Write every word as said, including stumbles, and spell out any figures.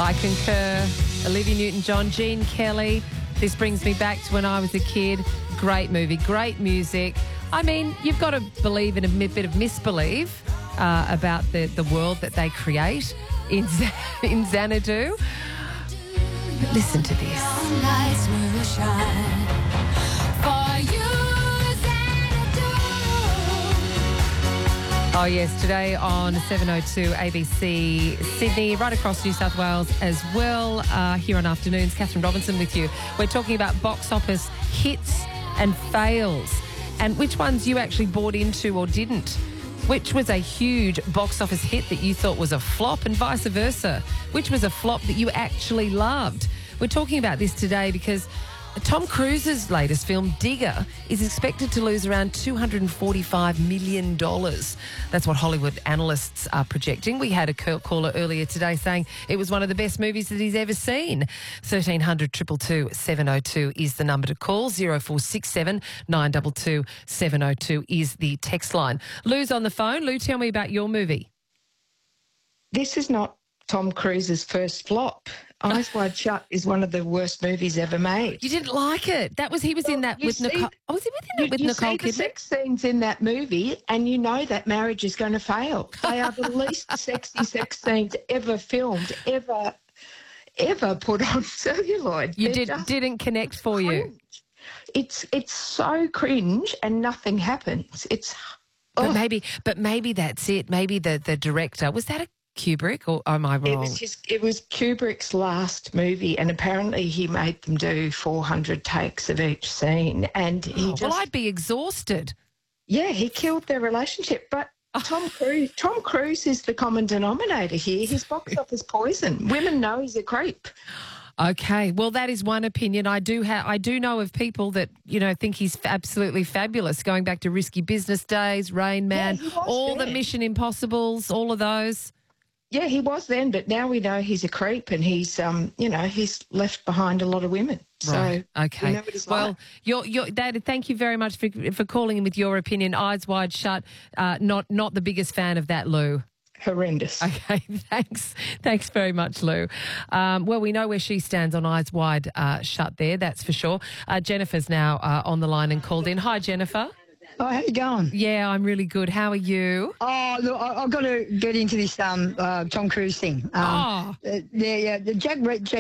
I concur. Olivia Newton-John, Gene Kelly. This brings me back to when I was a kid. Great movie, great music. I mean, you've got to believe in a bit of misbelief uh, about the, the world that they create in, Z- in Xanadu. But listen to this. Oh, yes, today on seven oh two A B C Sydney, right across New South Wales as well. Uh, here on Afternoons, Catherine Robinson with you. We're talking about box office hits and fails and which ones you actually bought into or didn't. Which was a huge box office hit that you thought was a flop and vice versa? Which was a flop that you actually loved? We're talking about this today because Tom Cruise's latest film, Digger, is expected to lose around two hundred forty-five million dollars. That's what Hollywood analysts are projecting. We had a caller earlier today saying it was one of the best movies that he's ever seen. thirteen hundred, two two two, seven oh two is the number to call. oh four six seven, nine two two, seven oh two is the text line. Lou's on the phone. Lou, tell me about your movie. This is not Tom Cruise's first flop. Eyes Wide Shut is one of the worst movies ever made. You didn't like it. That was he was well, in that with see, Nicole. Oh, was he within you, it with you Nicole see Kidman? the sex scenes in that movie, and you know that marriage is going to fail. They are the least sexy sex scenes ever filmed, ever, ever put on celluloid. You They're did didn't connect for cringe. you. It's it's so cringe, and nothing happens. It's But oh. maybe, but maybe that's it. Maybe the the director was that a Kubrick, or am I wrong? It was his, it was Kubrick's last movie, and apparently he made them do four hundred takes of each scene. And he oh, just, well, I'd be exhausted. Yeah, he killed their relationship. But Tom Cruise, Tom Cruise is the common denominator here. His box office poison. Women know he's a creep. Okay, well, that is one opinion. I do have, I do know of people that you know think he's absolutely fabulous. Going back to Risky Business Days, Rain Man, Yeah, all there. the Mission Impossibles, all of those. Yeah, he was then, but now we know he's a creep, and he's, um, you know, he's left behind a lot of women. Right. So, okay. you know what he's well, like. you're, you're, Dad, thank you very much for for calling in with your opinion. Eyes Wide Shut. Uh, not not the biggest fan of that, Lou. Horrendous. Okay, thanks. Thanks very much, Lou. Um, well, we know where she stands on Eyes Wide uh, Shut there, that's for sure. Uh, Jennifer's now uh, on the line and called in. Hi, Jennifer. Oh, how you going? Yeah, I'm really good. How are you? Oh, look, I, I've got to get into this um, uh, Tom Cruise thing. Um, Oh. uh, the, uh, the Jack Reed.